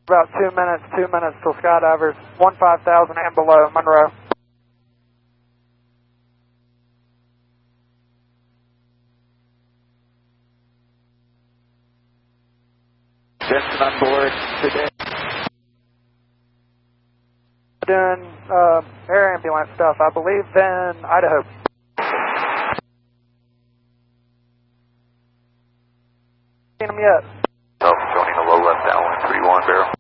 About 2 minutes till skydivers, 15,000 and below, Monroe. Jensen on board today. Doing air ambulance stuff, I believe, in Idaho. Seen them yet? Oh, joining a low left downwind 31 barrel.